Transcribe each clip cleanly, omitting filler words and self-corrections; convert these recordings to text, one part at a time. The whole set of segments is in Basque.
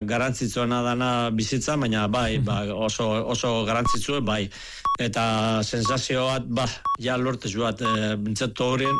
garrantzitsuena dana bizitza, baina bai, oso garrantzitsua bai. Eta sensazio bat, ja lortezu bat, bintzatu horien,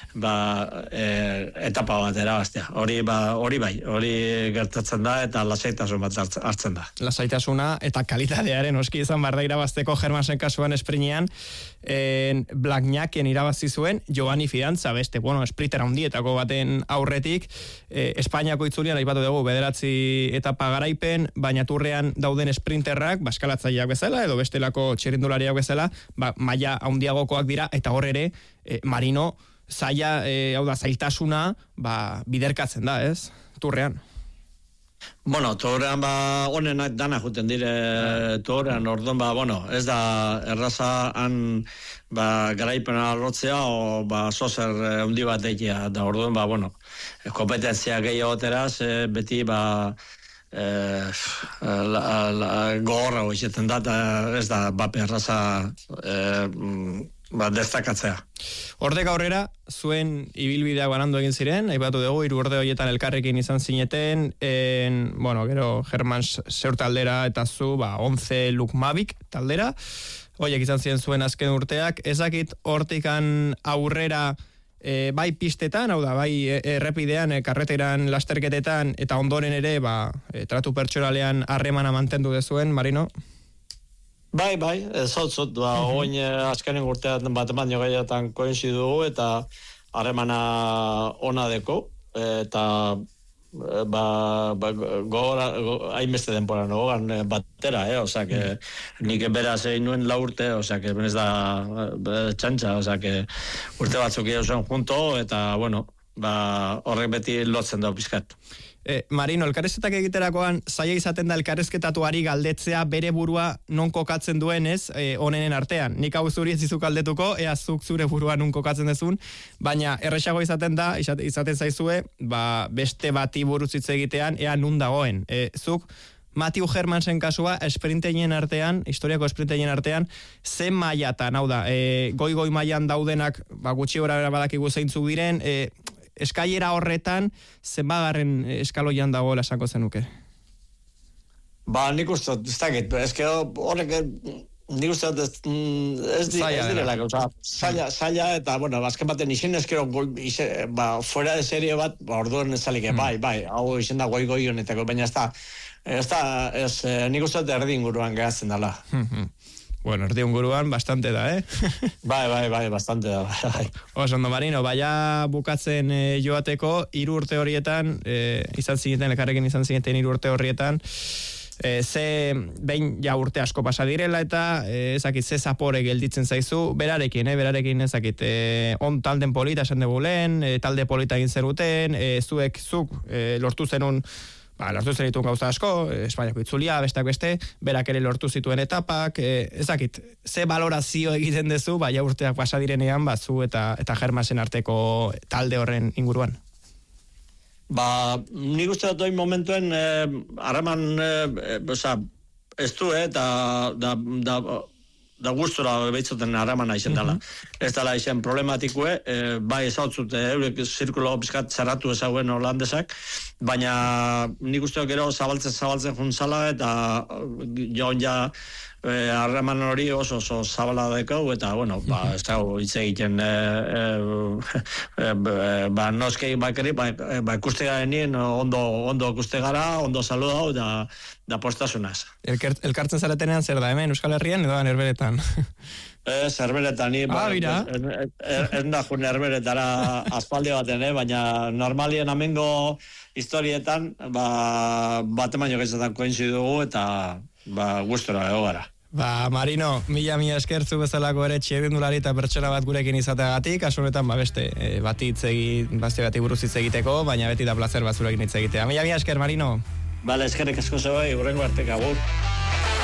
etapa bat erabaztea. Hori bai, hori gertatzen da eta lasaitasun bat hartzen da. Lasaitasuna eta kalitatearen oski izan barda irabazteko Hermansen kasuan esprinean, Blagnaken irabazi zuen Giovanni Fidanza, beste, sprinter handietako baten aurretik, Espainiako itzulian aipatu dugu 9 etapa garaipen, baina turrean dauden sprinterrak, baskalatzaileak bezala, edo bestelako txirrindulariak bezala, maila handiagokoak dira, eta hor ere, Marino, zailtasuna, biderkatzen da, ez? Turrean. Turrean, honenak dana juten dire turrean, orduan, ez da erraza han, garaipena lortzea, o, sozer hundi bat egia, da orduan, kompetentzia gehiago teraz, beti, gogorra izaten da, ez da, erraza, destakatzea. Hortek aurrera, zuen ibilbidea banandu egin ziren, aipatu dugu, 3 urte horietan elkarrekin izan zineten, gero Herman Seur taldera eta zu, 11 Lukmavik taldera, horiek izan ziren zuen azken urteak, ezakit hortikan aurrera bai pistetan, hau da, bai errepidean, karreteran, lasterketetan, eta ondoren ere, tratu pertsonalean harremana mantendu dezuen, Marino? Bai, zautzut, oin azkenen urtean bat baino gehietan koinzidu dugu, eta harremana ona deko, eta hainbeste denpora nogan batera, nik beraz egin nuen 4 urte, ez da txantxa, urte batzuk egin junto, eta, horrek beti lotzen da pizkat. Marino, elkarrezketak egiterakoan zaila izaten da elkarrezketatuari galdetzea bere burua non kokatzen duen, ez, onenen artean. Nik hau zuri ez izuk galdetuko, ea zuk zure burua non kokatzen dezun, baina erresago izaten da, izaten zaizue, beste bati buruz hitz egitean, ea nun dagoen. Zuk, Matthew Hermansen kasua, esprinteinen artean, historiako esprinteinen artean, zen mailatan, hau da, goi mailan daudenak, gutxi gora badakigu zeintzuk diren, eskailera horretan, zenbagarren eskaloian dagoela esango zenuke? Nik uste, ez dakit, horrek, nik uste, ez direla, zaila, eta, azken baten izen eskero, fuera de serie bat, orduan ez zalik, bai, hau izen da goi honetako, baina nik uste erdi inguruan gehatzen dela. Erdi inguruan bastante da, Bai, bastante da. Ondo, Marino, baina bukatzen joateko, 3 urte horietan, elkarrekin izan zineten 3 urte horietan, behin urte asko pasa direla eta ezakit ze zapore gelditzen zaizu, berarekin ezakit, on talden polita esan dugu lehen, talde polita egin zeruten, zuk lortu zenun, lortu zen dituen gauza asko, Espainiako itzulia, besteak beste, berak ere lortu zituen etapak, ezakit, ze valorazio egiten dezu, urteak pasa direnean, zu eta Hermansen arteko talde horren inguruan? Nik uste dut momentuen, harreman, ez du, da gustura behitzoten harremana izen dela. Ez dela izen problematikue, bai ezautzut eurek zirkulo pizkat zerratu ezauen holandesak, baina nik uste gero zabaltzen juntzala, eta joan harreman hori oso zabala dekau, eta, ez dago hitz egiten, noskei bakeri, ikuste garenien, ondo ikuste gara, ondo saludau, da postasunaz. Elkartzen zaretenean zer da, hemen Euskal Herrian edo Herberetan? Ez, Herberetan, ez da jun Herberetara aspaldi baten, baina normalien amengo historietan, bat emaino gaitzatan koinzi dugu, eta gustora ego gara. Marino, mila eskertzu bezalako ere txirrindulari eta pertsona bat gurekin izateagatik, kasu honetan beste bati buruz hitz egiteko, baina beti da placer bat zurekin hitz egitea. Mila esker, Marino. Eskerrik asko zebai, urrengo artek, agur.